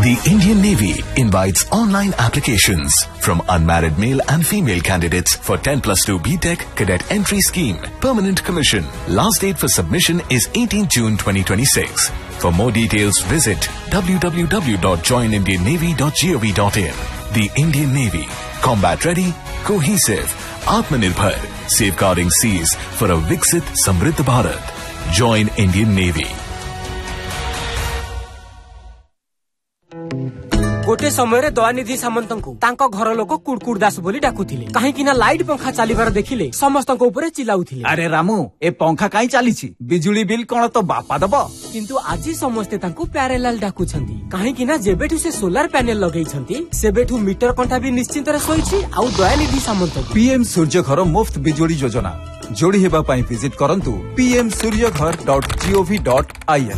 The Indian Navy invites online applications from unmarried male and female candidates for 10+2 BTech Cadet Entry Scheme, Permanent Commission. Last date for submission is 18 June 2026. For more details, visit www.joinindiannavy.gov.in. The Indian Navy, combat ready, cohesive, Atmanirbhar, safeguarding seas for a Viksit Samriddh Bharat. Join Indian Navy. गोटे समय दयानिधि सामंत को घर लोक कुड़कुड़ दास बोली डाकुथिले काहेकि ना light पंखा चलीबार देखिले समस्त ऊपर चिल्लाउथिले। अरे रामू ए पंखा काई चलीछि बिजुली बिल कोन तो बापा दबो। किंतु आज समस्ते तांको प्यारेलाल डाकुछंती काहेकि ना जेबेठु से सोलार पैनल लगैछंती सेबेठु मीटर कंठा भी निश्चिंत रे सोइछि आउ दयानिधि सामंत पीएम सूर्य घर मुफ्त बिजुली योजना जोड़ी हेबा पई विजिट करंतु pmsuryaghar.gov.in।